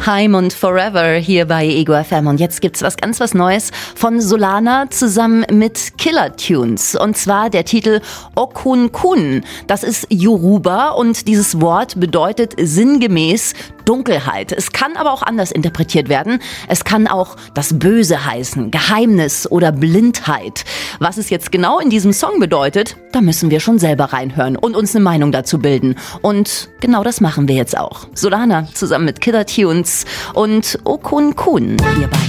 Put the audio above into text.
Time und Forever hier bei Ego FM. Und jetzt gibt's was Neues von Solana zusammen mit Killer Tunes. Und zwar der Titel Okunkun. Das ist Yoruba und dieses Wort bedeutet sinngemäß Dunkelheit. Es kann aber auch anders interpretiert werden. Es kann auch das Böse heißen, Geheimnis oder Blindheit. Was es jetzt genau in diesem Song bedeutet, da müssen wir schon selber reinhören und uns eine Meinung dazu bilden. Und genau das machen wir jetzt auch. Solana zusammen mit Killer Tunes und Okunkun hierbei